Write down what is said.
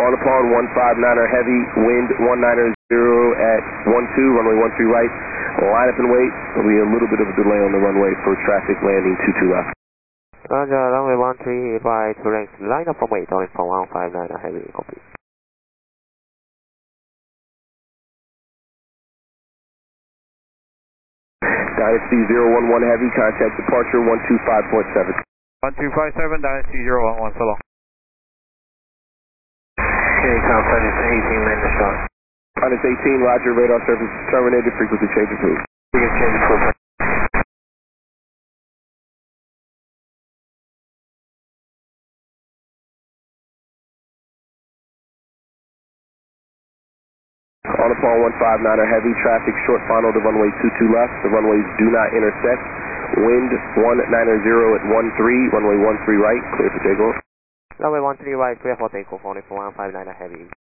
On the pond, 159er heavy, wind 190 at 12, runway 13 right. Line up and wait. There'll be a little bit of a delay on the runway for traffic landing 22 left. Roger, runway 13 right, ranks line up and wait on for 159er heavy, copy. Dynasty 011 heavy, contact departure 125.7. 1257, Dynasty 011, so long. Okay, contact 18, man, shot. Minus 18, roger, radar service terminated, frequency change approved. Frequency change approved. On the pond, 159er heavy, traffic short final to runway 22 left. The runways do not intersect. Wind 190 at 13, runway 13 right, clear for takeoff. Runway 13 right, clear for takeoff, only for 159er heavy.